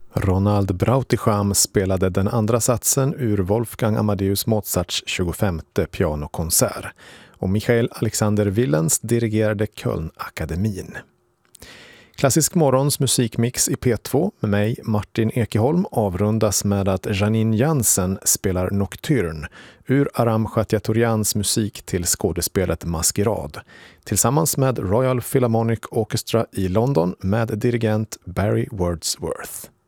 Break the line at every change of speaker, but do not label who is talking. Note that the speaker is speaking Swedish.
Ronald Brautigam spelade den andra satsen ur Wolfgang Amadeus Mozarts 25:e pianokonsert och Michael Alexander Willens dirigerade Köln-akademin. Klassisk morgons musikmix i P2 med mig Martin Ekeholm avrundas med att Janine Jansen spelar Nocturne ur Aram Khatiatourians musik till skådespelet Maskerad tillsammans med Royal Philharmonic Orchestra i London med dirigent Barry Wordsworth.